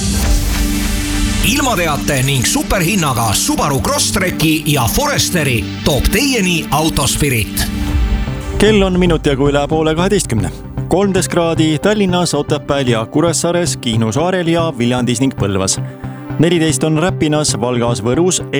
ilmateate ning superhinnaga Subaru Crosstreki ja Foresteri toob teieni Autospirit. Kell on minut jagu üle 11:30. 13 kraadi Tallinnas, Otepääl ja Kuressaares, Kihnu saarel ja Viljandis ning Põlvas. 14 on Räpinas, Valgas, Võrus,